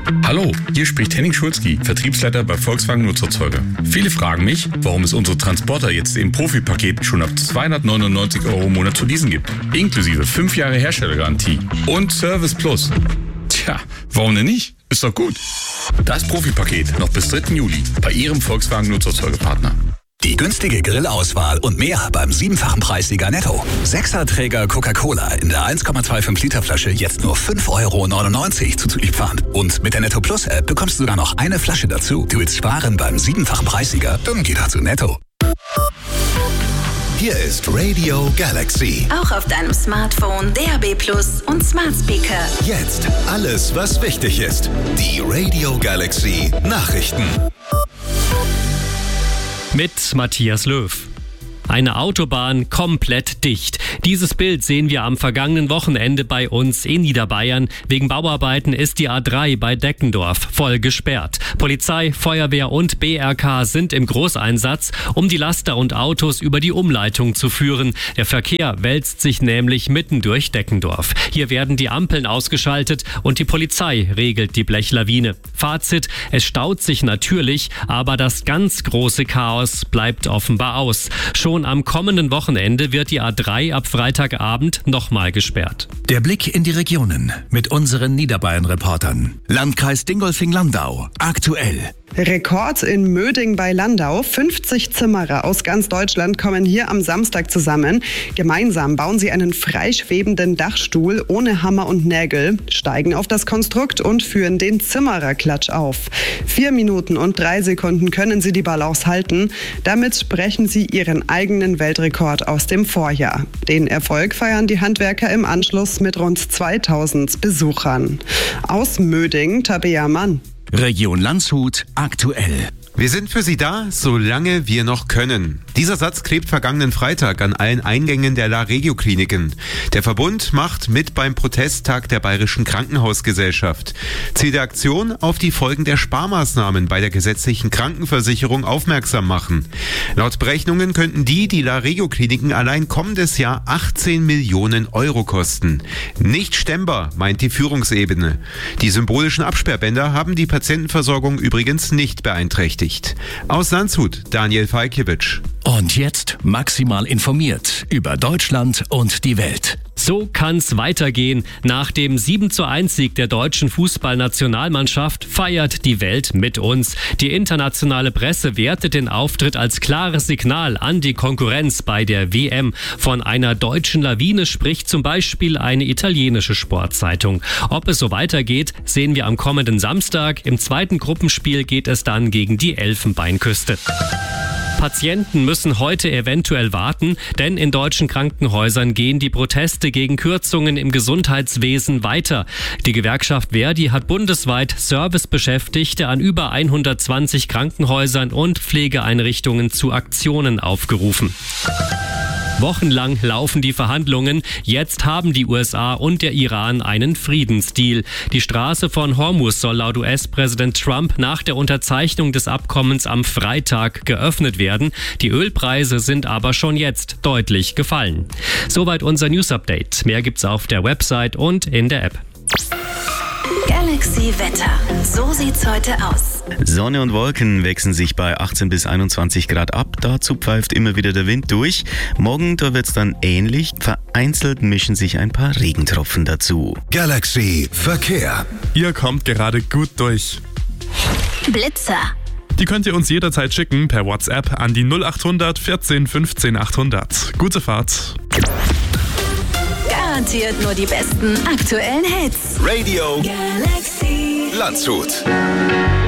Hallo, hier spricht Henning Schulzki, Vertriebsleiter bei Volkswagen Nutzerzeuger. Viele fragen mich, warum es unsere Transporter jetzt im Profi-Paket schon ab 299 € im Monat zu leasen gibt. Inklusive 5 Jahre Herstellergarantie und Service Plus. Tja, warum denn nicht? Ist doch gut. Das Profi-Paket noch bis 3. Juli bei Ihrem Volkswagen Nutzerzeugerpartner. Die günstige Grillauswahl und mehr beim 7-fachen Preissieger Netto. 6er-Träger Coca-Cola in der 1,25 Liter Flasche jetzt nur 5,99 € zuzüglich Pfand. Und mit der Netto Plus App bekommst du sogar noch eine Flasche dazu. Du willst sparen beim 7-fachen Preissieger? Dann geh doch zu Netto. Hier ist Radio Galaxy. Auch auf deinem Smartphone, DAB+ und Smart Speaker. Jetzt alles, was wichtig ist. Die Radio Galaxy Nachrichten. Mit Matthias Löw. Eine Autobahn komplett dicht. Dieses Bild sehen wir am vergangenen Wochenende bei uns in Niederbayern. Wegen Bauarbeiten ist die A3 bei Deckendorf voll gesperrt. Polizei, Feuerwehr und BRK sind im Großeinsatz, um die Laster und Autos über die Umleitung zu führen. Der Verkehr wälzt sich nämlich mitten durch Deckendorf. Hier werden die Ampeln ausgeschaltet und die Polizei regelt die Blechlawine. Fazit: Es staut sich natürlich, aber das ganz große Chaos bleibt offenbar aus. Schon am kommenden Wochenende wird die A3 ab Freitagabend nochmal gesperrt. Der Blick in die Regionen mit unseren Niederbayern-Reportern. Landkreis Dingolfing-Landau. Aktuell. Rekord in Möding bei Landau. 50 Zimmerer aus ganz Deutschland kommen hier am Samstag zusammen. Gemeinsam bauen sie einen freischwebenden Dachstuhl ohne Hammer und Nägel, steigen auf das Konstrukt und führen den Zimmererklatsch auf. 4 Minuten und 3 Sekunden können sie die Balance halten. Damit brechen sie ihren eigenen Weltrekord aus dem Vorjahr. Den Erfolg feiern die Handwerker im Anschluss mit rund 2000 Besuchern. Aus Möding, Tabea Mann. Region Landshut aktuell. Wir sind für Sie da, solange wir noch können. Dieser Satz klebt vergangenen Freitag an allen Eingängen der La Regio Kliniken. Der Verbund macht mit beim Protesttag der Bayerischen Krankenhausgesellschaft. Ziel der Aktion: auf die Folgen der Sparmaßnahmen bei der gesetzlichen Krankenversicherung aufmerksam machen. Laut Berechnungen könnten die La Regio Kliniken allein kommendes Jahr 18 Millionen € kosten. Nicht stemmbar, meint die Führungsebene. Die symbolischen Absperrbänder haben die Patientenversorgung übrigens nicht beeinträchtigt. Aus Landshut, Daniel Falkiewicz. Und jetzt maximal informiert über Deutschland und die Welt. So kann's weitergehen. Nach dem 7:1-Sieg der deutschen Fußballnationalmannschaft feiert die Welt mit uns. Die internationale Presse wertet den Auftritt als klares Signal an die Konkurrenz bei der WM. Von einer deutschen Lawine spricht zum Beispiel eine italienische Sportzeitung. Ob es so weitergeht, sehen wir am kommenden Samstag. Im zweiten Gruppenspiel geht es dann gegen die Elfenbeinküste. Patienten müssen heute eventuell warten, denn in deutschen Krankenhäusern gehen die Proteste gegen Kürzungen im Gesundheitswesen weiter. Die Gewerkschaft Verdi hat bundesweit Servicebeschäftigte an über 120 Krankenhäusern und Pflegeeinrichtungen zu Aktionen aufgerufen. Wochenlang laufen die Verhandlungen. Jetzt haben die USA und der Iran einen Friedensdeal. Die Straße von Hormuz soll laut US-Präsident Trump nach der Unterzeichnung des Abkommens am Freitag geöffnet werden. Die Ölpreise sind aber schon jetzt deutlich gefallen. Soweit unser News-Update. Mehr gibt's auf der Website und in der App. Galaxy Wetter. So sieht's heute aus. Sonne und Wolken wechseln sich bei 18 bis 21 Grad ab. Dazu pfeift immer wieder der Wind durch. Morgen, da wird's dann ähnlich. Vereinzelt mischen sich ein paar Regentropfen dazu. Galaxy Verkehr. Ihr kommt gerade gut durch. Blitzer. Die könnt ihr uns jederzeit schicken per WhatsApp an die 0800 14 15 800. Gute Fahrt. Garantiert nur die besten aktuellen Hits. Radio Galaxy Landshut.